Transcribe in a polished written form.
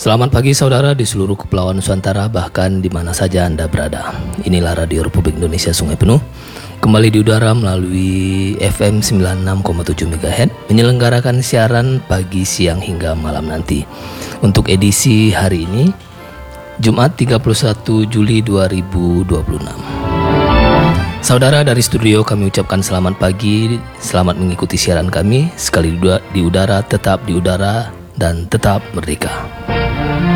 Selamat pagi saudara di seluruh kepulauan Nusantara, bahkan di mana saja Anda berada. Inilah Radio Republik Indonesia Sungai Penuh, kembali di udara melalui FM 96,7 MHz, menyelenggarakan siaran pagi, siang hingga malam nanti. Untuk edisi hari ini, Jumat 31 Juli 2026. Saudara, dari studio kami ucapkan selamat pagi, selamat mengikuti siaran kami. Sekali di udara, tetap di udara, dan tetap merdeka.